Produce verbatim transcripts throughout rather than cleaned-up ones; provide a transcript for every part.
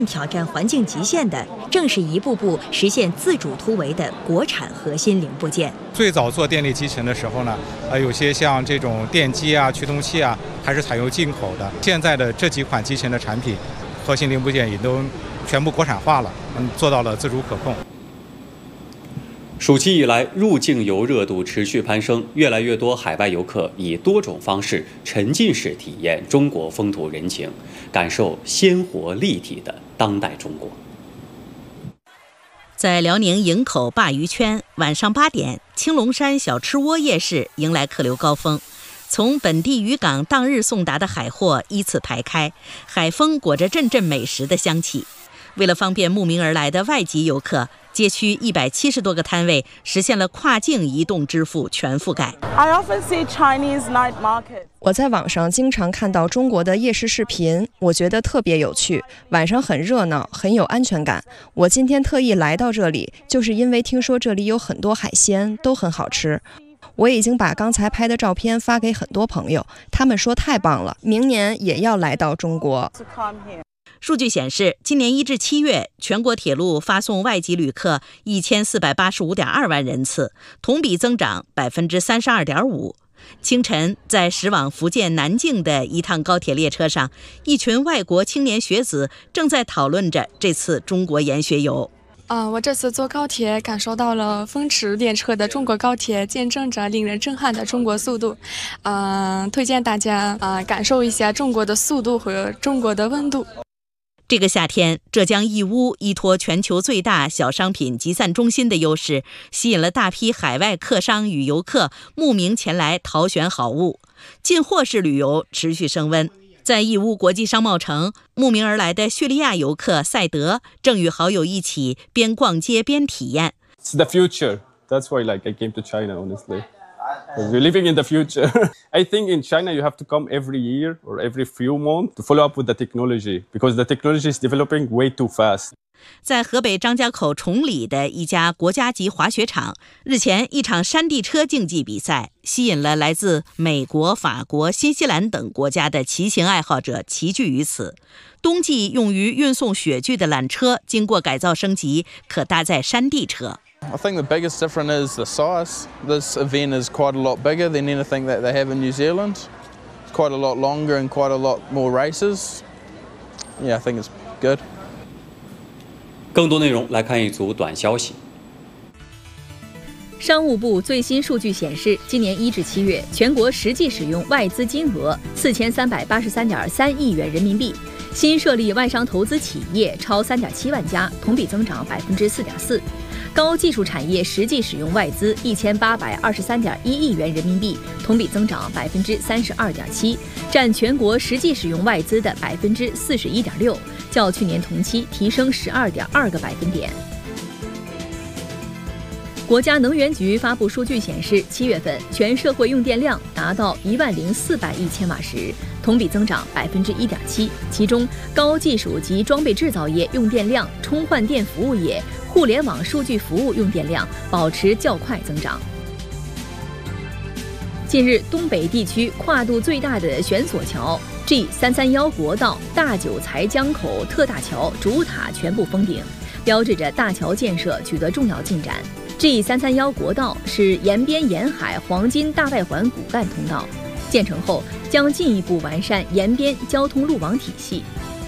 挑战环境极限的，正是一步步实现自主突围的国产核心零部件。 最早做电力机型的时候呢，呃，有些像这种电机啊、驱动器啊，还是采用进口的。现在的这几款机型的产品，核心零部件也都全部国产化了，嗯，做到了自主可控。 暑期以来，入境游热度持续攀升，越来越多海外游客以多种方式沉浸式体验中国风土人情，感受鲜活立体的当代中国。 在辽宁营口鲅鱼圈，晚上八点，青龙山小吃窝夜市迎来客流高峰。从本地渔港当日送达的海货依次排开，海风裹着阵阵美食的香气。为了方便慕名而来的外籍游客，街区一百七十多个摊位实现了跨境移动支付全覆盖。 我在网上经常看到中国的夜市视频，我觉得特别有趣，晚上很热闹，很有安全感。我今天特意来到这里，就是因为听说这里有很多海鲜，都很好吃。我已经把刚才拍的照片发给很多朋友，他们说太棒了，明年也要来到中国。 数据显示，今年一至七月，全国铁路发送外籍旅客一千四百八十五点二万人次，同比增长百分之三十二点五。清晨，在驶往福建南靖的一趟高铁列车上，一群外国青年学子正在讨论着这次中国研学游。 啊、呃，我这次坐高铁感受到了风驰电掣的中国高铁，见证着令人震撼的中国速度。啊、呃，推荐大家啊、呃、感受一下中国的速度和中国的温度。 这个夏天，浙江义乌依托全球最大小商品集散中心的优势，吸引了大批海外客商与游客慕名前来淘选好物，进货式旅游持续升温。在义乌国际商贸城，慕名而来的叙利亚游客赛德正与好友一起边逛街边体验。 It's the future. That's why like I came to China, honestly. We're living in the future. I think in China you have to come every year or every few months to follow up with the technology because the technology is developing way too fast. 在河北张家口崇礼的一家国家级滑雪场，日前一场山地车竞技比赛吸引了来自美国、法国、新西兰等国家的骑行爱好者齐聚于此。冬季用于运送雪具的缆车经过改造升级，可搭载山地车。 I think the biggest difference is the size. This event is quite a lot bigger than anything that they have in New Zealand. It's quite a lot longer and quite a lot more races. Yeah, I think it's good. 更多内容来看一组短消息。 商务部最新数据显示，今年一至七月，全国实际使用外资金额四千三百八十三点三亿元人民币，新设立外商投资企业超三点七万家，同比增长百分之四点四。高技术产业实际使用外资一千八百二十三点一亿元人民币，同比增长百分之三十二点七，占全国实际使用外资的百分之四十一点六，较去年同期提升十二点二个百分点。国家能源局发布数据显示，七月份全社会用电量达到一万零四百亿千瓦时，同比增长百分之一点七。其中，高技术及装备制造业用电量、充换电服务业、互联网数据服务用电量保持较快增长。近日，东北地区跨度最大的悬索桥 G 三三一国道大九才江口特大桥主塔全部封顶，标志着大桥建设取得重要进展。G 三三一国道是沿边沿海黄金大外环骨干通道，建成后将进一步完善沿边交通路网体系。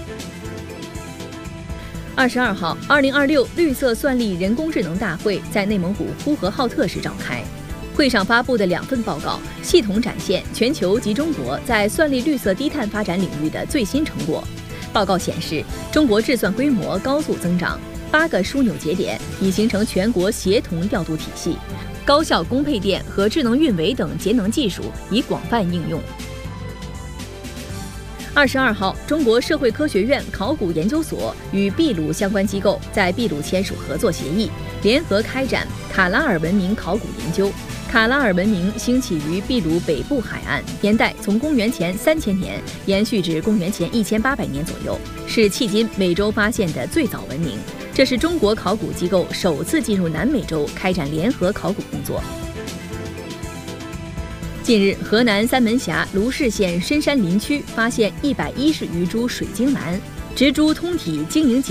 二十二号，二零二六绿色算力人工智能大会在内蒙古呼和浩特市召开。会上发布的两份报告，系统展现全球及中国在算力绿色低碳发展领域的最新成果。报告显示，中国制算规模高速增长，八个枢纽节点已形成全国协同调度体系，高效供配电和智能运维等节能技术已广泛应用。二十二号，中国社会科学院考古研究所与秘鲁相关机构在秘鲁签署合作协议，联合开展卡拉尔文明考古研究。卡拉尔文明兴起于秘鲁北部海岸，年代从公元前三千年延续至公元前一千八百年左右，是迄今美洲发现的最早文明。这是中国考古机构首次进入南美洲开展联合考古工作。近日，河南三门峡卢氏县深山林区发现一百一十余株水晶兰，植株通体晶莹结